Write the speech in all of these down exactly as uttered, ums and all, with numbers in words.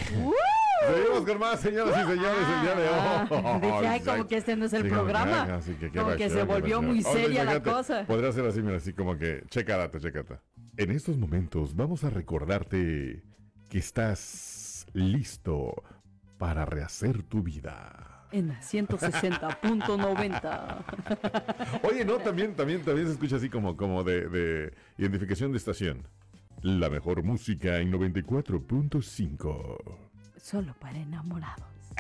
Uh. Seguimos con más, señoras y señores, el día de hoy. Ah, dije, ay, como que este no es el Sí, programa. Como que, que, como que, que se volvió muy seria la cosa. Podría ser así, mira, así como que, chécate, chécate. En estos momentos vamos a recordarte que estás listo para rehacer tu vida. En la ciento sesenta punto noventa. Oye, no, también, también, también se escucha así como, como de, de identificación de estación. La mejor música en noventa y cuatro punto cinco. Solo para enamorados.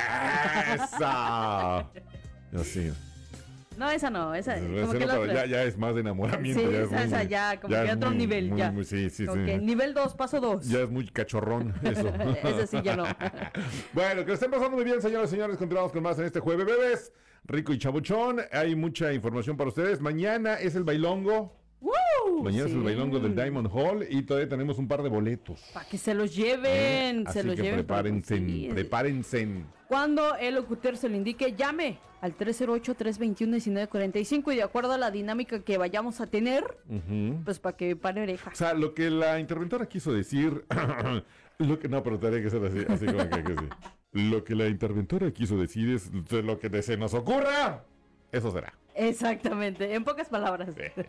¡Esa! Así. No, esa no, esa Ese como no, que la pero ya, ya es más de enamoramiento. Sí, ya es esa, muy, esa ya, como ya que es otro muy, nivel, muy, ya. muy, sí, sí, como sí. que nivel dos, paso dos. Ya es muy cachorrón eso. Ese sí ya no. Bueno, que lo estén pasando muy bien, señoras y señores. Continuamos con más en este jueves, bebés. Rico y chabuchón. Hay mucha información para ustedes. Mañana es el bailongo. ¡Woo! Mañana Sí. es el bailongo del Diamond Hall y todavía tenemos un par de boletos. Para que se los lleven, Eh, se Así los que lleven. prepárense, Sí. prepárense. Cuando el locutor se lo indique, llame al tres cero ocho, tres dos uno, uno nueve cuatro cinco y de acuerdo a la dinámica que vayamos a tener, Uh-huh. pues para que pare oreja. O sea, lo que la interventora quiso decir, lo que no, pero tendría que ser así, así como que, que sí. Lo que la interventora quiso decir es lo que se nos ocurra, eso será. Exactamente, en pocas palabras.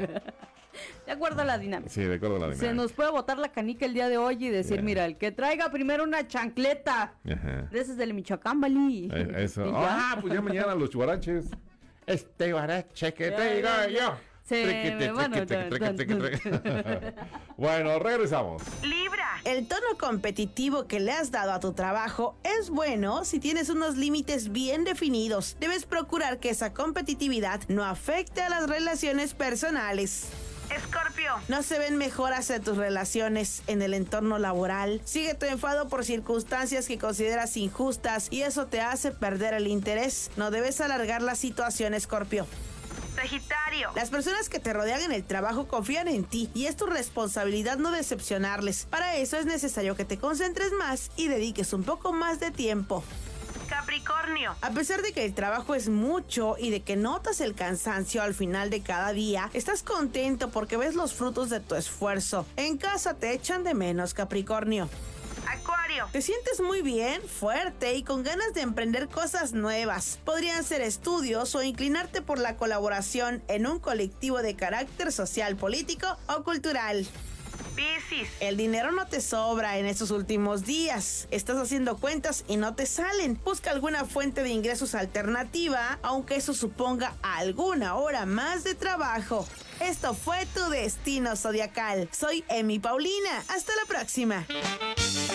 De acuerdo a la dinámica. Sí, de acuerdo a la dinámica. Se nos puede botar la canica el día de hoy y decir, Yeah. mira, el que traiga primero una chancleta. Ajá. De esas del Michoacán, Bali. Eh, Eso. Y ya. Ah, pues ya mañana los chuaraches. Este guarache que te digo yo. Sí, Triquite, bueno, triquite, tan, triquite, tan, triquite. Bueno, regresamos. Libra. El tono competitivo que le has dado a tu trabajo es bueno si tienes unos límites bien definidos. Debes procurar que esa competitividad no afecte a las relaciones personales. Escorpio. No se ven mejoras en tus relaciones en el entorno laboral. Sigue tu enfado por circunstancias que consideras injustas y eso te hace perder el interés. No debes alargar la situación, Escorpio. Sagitario. Las personas que te rodean en el trabajo confían en ti y es tu responsabilidad no decepcionarles. Para eso es necesario que te concentres más y dediques un poco más de tiempo. Capricornio. A pesar de que el trabajo es mucho y de que notas el cansancio al final de cada día, estás contento porque ves los frutos de tu esfuerzo. En casa te echan de menos, Capricornio. Acuario. Te sientes muy bien, fuerte y con ganas de emprender cosas nuevas. Podrían ser estudios o inclinarte por la colaboración en un colectivo de carácter social, político o cultural. Piscis. El dinero no te sobra en estos últimos días. Estás haciendo cuentas y no te salen. Busca alguna fuente de ingresos alternativa, aunque eso suponga alguna hora más de trabajo. Esto fue tu destino zodiacal. Soy Emi Paulina. Hasta la próxima.